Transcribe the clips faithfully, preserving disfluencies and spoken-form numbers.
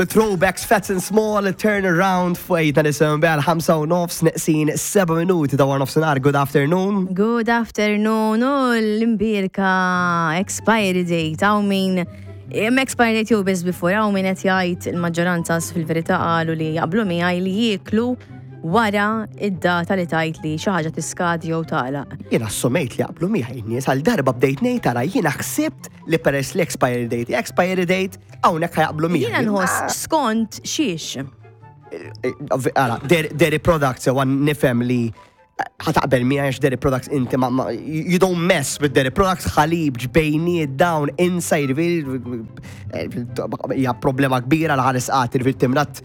Throwbacks, Fats and Small, turn around fejta nisim bħal ħamsa u nofs neqsin seba minuti ta' war nofsinar. Good afternoon. Good afternoon. U l-imbirka expiry date. Għaw min, expiry date ju biz before, għaw min għet jgħid il-maġġoranza fil-verita għalu li jaqblu mi għaj li jiklu wara id-data li tajt li xaħġa tiskadi jew tagħlaq. Jiena assumejt li jaqblu miegħi n-nies għal darba bdejt ngħid tara jiena ħsibt li peress li expiry date, expiry date hawnhekk ħajaqblu miegħi. Jiena nħoss skont xiex. Ara, dairy products jew nifhem li ħataqbel miegħi għax dairy products inti ma you don't mess with dairy products, ħalib, ġbejniet dawn inside hija problema kbira li ħares qatir fit-timrat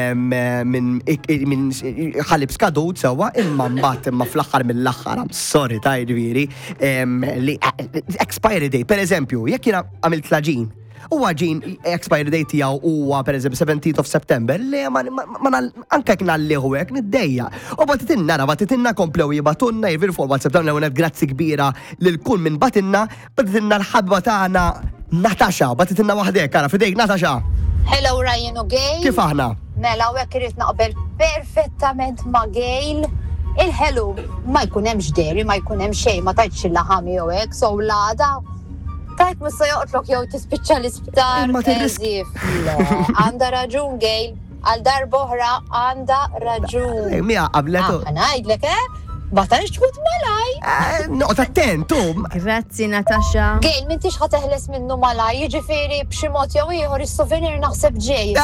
minn ħalib skadut sewwa imma mbagħad imma fl-aħħar mill-aħħar sorry ta' jiġifieri li expiry date pereżempju jekk jiena għamilt laġin huwa ġin expiry date tiegħu huwa pereżempju seventeenth of September li ma anke jekk nagħllieħu hekk niddejja. U batitinna ra batitinna komplew jibatunna jiviru fuq WhatsApp dawn l-ewwel grazzi kbira lil kull minn batinna batitinna l-ħadba tagħna Natasha, batitinna waħdek ara fidejk Natasha. Hello Ryan u Gail. Kif aħna? Mela hawnhekk irid naqbel perfettament ma' Gail. Il-ħelu ma jkun hemmx dairy, ma jkun hemm xejn, ma tajtx il-laħam jew hekk, so l-għada tajt musa joqtlok jew tispiċċa l-isptar. Għanda raġun Gail, għal darba oħra għanda raġun. Mija qabletu. Ngħidlek eh? Batanx tkun malaj. Noqgħod attent, tu. Grazzi Natasha. Gail, m'intix ħateħles minnu malaj, jiġifieri b'xi mod jew ieħor is-souvenir naħseb ġej.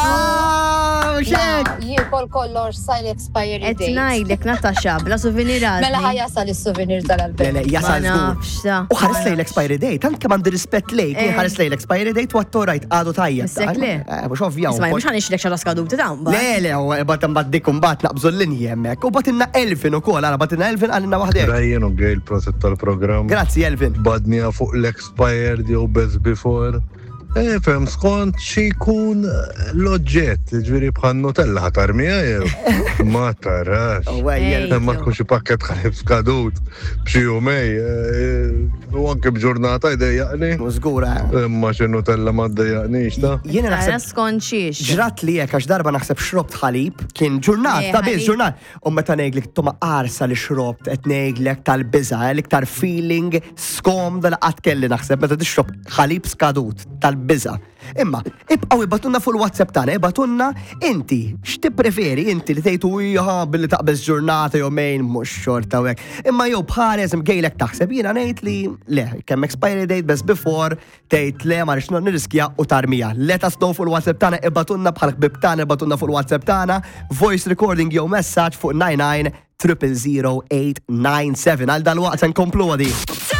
Jiekol kollox sa l-expiry date. Qed ngħidlek Natasha bla souvenirati. Mela ħajasal is-souvenir tal-albert. Le jasal żgur. U ħares lej l-expiry date, tant kemm għandi rispett lejk, ħares lej l-expiry date u għattorajt għadu tajjeb. Sekle. Mhux ovvjaw. Isma' mhux ħanixlek xara skaduti dawn. Le, le, bad imbagħad dik imbagħad naqbżu l-linji hemmhekk. U batinna Elvin ukoll, ara batinna Elvin għalina waħdek. Rajjen u Gail proset tal-programm. Grazzi Elvin. Badnija fuq l-expired jew best before. Eh, fem skont xi jkun l-oġġett, ġifieri bħal Nutella ħatarmija jew ma tarax. Ma tkun xi pakkett ħalib skadut b'xi jumej u anke b'ġurnata jdejjaqni. Żgura. Imma xi Nutella ma ddejjaqnix ta. Jiena naħseb skont xiex. Ġrat li hekk għax darba naħseb xrobt ħalib kien ġurnat ta' biss ġurnat. U meta ngħidlek tuma qarsa li xrobt qed ngħidlek tal-biża' l-iktar feeling skomda li qatt kelli naħseb meta tixrob ħalib skadut tal-biża'. Imma, ibqgħu ibatunna fuq il-WhatsApp tagħna, ibatunna inti x'tippreferi inti li tgħidu jaha billi taqbeż ġurnata jumejn mhux xorta hekk. Imma jew bħal eżem gejlek taħseb jiena ngħid li le, kemm expiry date best before tgħid le ma rridx nirriskja u tarmija. Let us know fuq il-WhatsApp tagħna ibatunna bħal ħbib tagħna ibatunna fuq il-WhatsApp tagħna voice recording jew messaġġ fuq nine nine zero zero zero eight nine seven. Għal dal-waqt nkomplu għadi.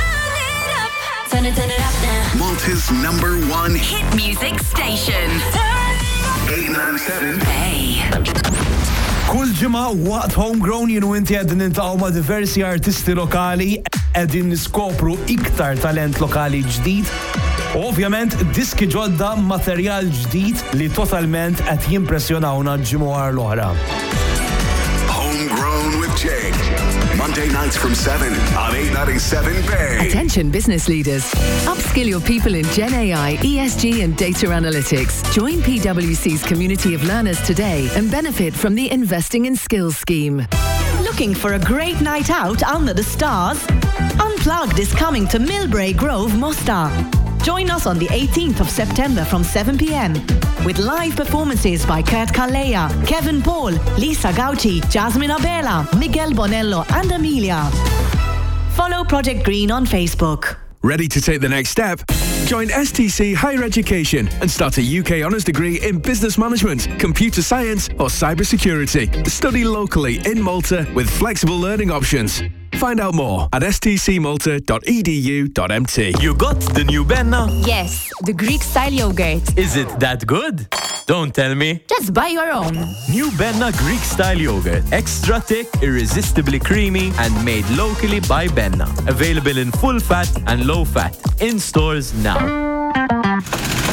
Turn it, turn it up now. Malta's number one hit music station. eight ninety-seven. Hey. Kull ġimgħa waqt Homegrown jienu inti qegħdin nintaqgħu ma' diversi artisti lokali qegħdin niskopru iktar talent lokali ġdid. Ovvjament diski ġodda materjal ġdid li totalment qed jimpressjonawna ġimgħa l-oħra. Homegrown with Jake. Monday nights from seven on eight ninety-seven Bay. Attention business leaders. Upskill your people in Gen A I, E S G and data analytics. Join P W C's community of learners today and benefit from the Investing in Skills scheme. Looking for a great night out under the stars? Unplugged is coming to Millbrae Grove, Mostar. Join us on the eighteenth of September from seven p.m. with live performances by Kurt Kalleja, Kevin Paul, Lisa Gauci, Jasmine Abela, Miguel Bonello and Amelia. Follow Project Green on Facebook. Ready to take the next step? Join S T C Higher Education and start a U K honours degree in business management, computer science or cybersecurity. Study locally in Malta with flexible learning options. Find out more at s t c malta dot e d u dot m t. You got the new Benna? Yes, the Greek-style yogurt. Is it that good? Don't tell me. Just buy your own. New Benna Greek-style yogurt. Extra thick, irresistibly creamy, and made locally by Benna. Available in full fat and low fat. In stores now.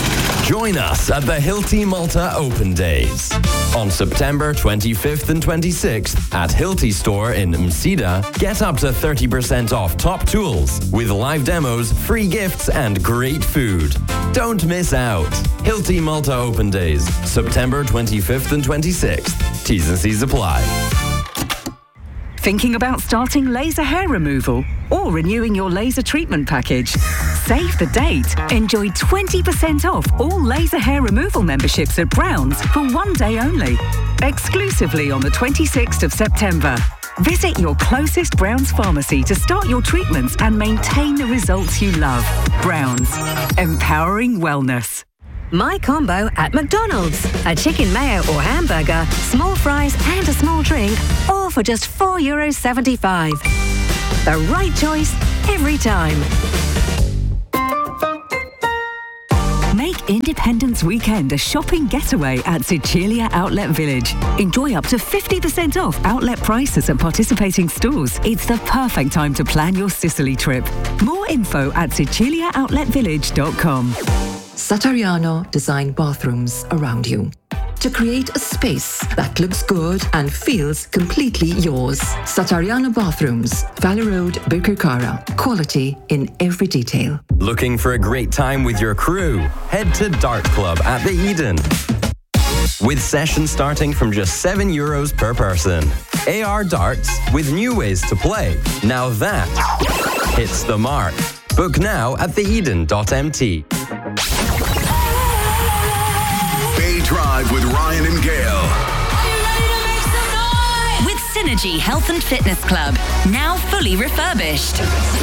Join us at the Hilti Malta Open Days. On September twenty-fifth and twenty-sixth at Hilti Store in Msida, get up to thirty percent off top tools with live demos, free gifts and great food. Don't miss out. Hilti Malta Open Days, September twenty-fifth and twenty-sixth. T's and C's apply. Thinking about starting laser hair removal or renewing your laser treatment package? Save the date. Enjoy twenty percent off all laser hair removal memberships at Browns for one day only. Exclusively on the twenty-sixth of September. Visit your closest Browns pharmacy to start your treatments and maintain the results you love. Browns. Empowering wellness. My combo at McDonald's. A chicken mayo or hamburger, small fries and a small drink, all for just four euros seventy-five. The right choice every time. Make Independence Weekend a shopping getaway at Sicilia Outlet Village. Enjoy up to fifty percent off outlet prices at participating stores. It's the perfect time to plan your Sicily trip. More info at sicilia outlet village dot com. Satariano design bathrooms around you to create a space that looks good and feels completely yours. Satariano Bathrooms, Valley Road, Birkirkara. Quality in every detail. Looking for a great time with your crew? Head to Dart Club at the Eden. With sessions starting from just seven euros per person. A R darts with new ways to play. Now that hits the mark. Book now at the eden dot m t. Bay Drive with Ryan and Gail. With Synergy Health and Fitness Club, now fully refurbished.